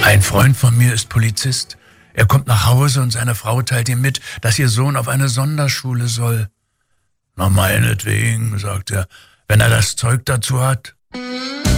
Ein Freund von mir ist Polizist. Er kommt nach Hause und seine Frau teilt ihm mit, dass ihr Sohn auf eine Sonderschule soll. Na meinetwegen, sagt er, wenn er das Zeug dazu hat.